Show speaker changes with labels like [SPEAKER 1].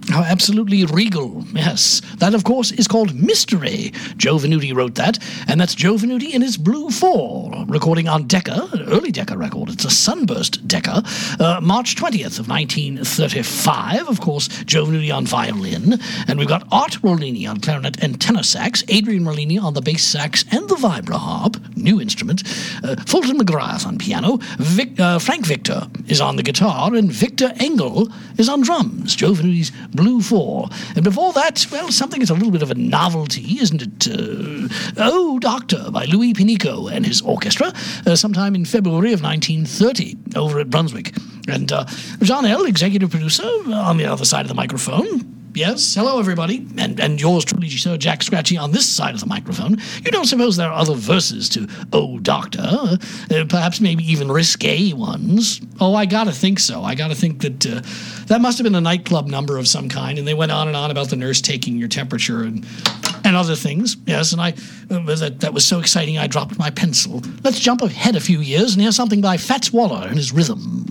[SPEAKER 1] How absolutely regal, yes. That, of course, is called Mystery. Joe Venuti wrote that, and that's Joe Venuti in his Blue 4, recording on Decca, an early Decca record. It's a Sunburst Decca, March 20th of 1935. Of course, Joe Venuti on violin, and we've got Art Rollini on clarinet and tenor sax, Adrian Rollini on the bass sax and the vibra-harp, new instrument, Fulton McGrath on piano, Frank Victor is on the guitar, and Victor Engel is on drums. Joe Venuti's Blue 4. And before that, well, something that's a little bit of a novelty, isn't it? Oh, Doctor by Louis Pinico and his orchestra, sometime in February of 1930 over at Brunswick. And John L., executive producer, on the other side of the microphone. Yes, hello everybody, and yours truly, Sir Jack Scratchy, on this side of the microphone. You don't suppose there are other verses to Oh Doctor, perhaps maybe even risque ones? Oh, I gotta think so. I gotta think that that must have been a nightclub number of some kind, and they went on and on about the nurse taking your temperature and other things. Yes, and that was so exciting I dropped my pencil. Let's jump ahead a few years and hear something by Fats Waller and his Rhythm.